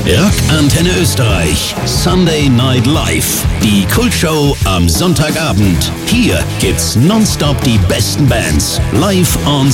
Rock Antenne Österreich. Sunday Night Live. Die Kultshow am Sonntagabend. Hier gibt's nonstop die besten Bands live on